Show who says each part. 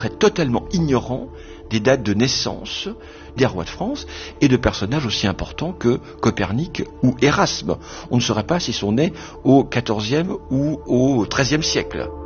Speaker 1: serait totalement ignorant des dates de naissance des rois de France et de personnages aussi importants que Copernic ou Erasme. On ne saurait pas s'ils sont nés au XIVe ou au XIIIe siècle.